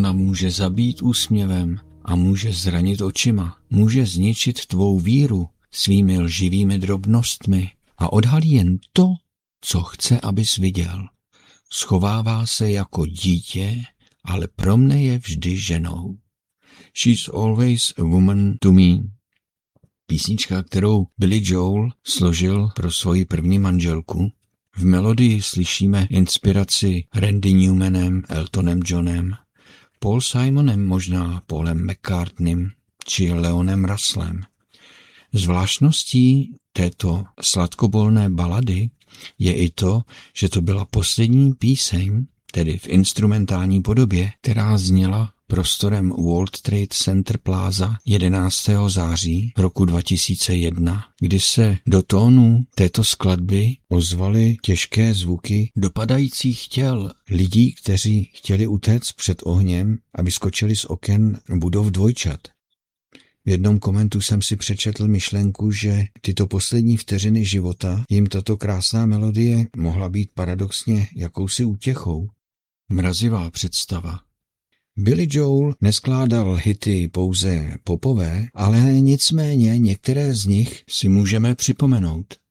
Ona může zabít úsměvem a může zranit očima. Může zničit tvou víru svými lživými drobnostmi a odhalí jen to, co chce, abys viděl. Schovává se jako dítě, ale pro mne je vždy ženou. She's always a woman to me. Písnička, kterou Billy Joel složil pro svoji první manželku. V melodii slyšíme inspiraci Randy Newmanem, Eltonem Johnem, Paul Simonem, možná Paulem McCartneym či Leonem Russlem. Zvláštností této sladkobolné balady je i to, že to byla poslední píseň, tedy v instrumentální podobě, která zněla prostorem World Trade Center Plaza 11. září roku 2001, kdy se do tónů této skladby ozvaly těžké zvuky dopadajících těl lidí, kteří chtěli utéct před ohněm a vyskočili z oken budov dvojčat. V jednom komentu jsem si přečetl myšlenku, že tyto poslední vteřiny života jim tato krásná melodie mohla být paradoxně jakousi útěchou. Mrazivá představa. Billy Joel neskládal hity pouze popové, ale nicméně některé z nich si můžeme připomenout.